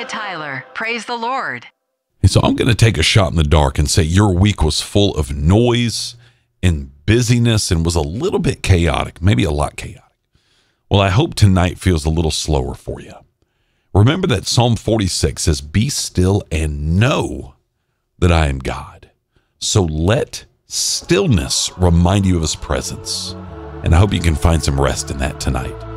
Jessica Tyler. Praise the Lord. And so I'm going to take a shot in the dark and say your week was full of noise and busyness and was a little bit chaotic, maybe a lot chaotic. Well, I hope tonight feels a little slower for you. Remember that Psalm 46 says, "Be still and know that I am God." So let stillness remind you of his presence. And I hope you can find some rest in that tonight.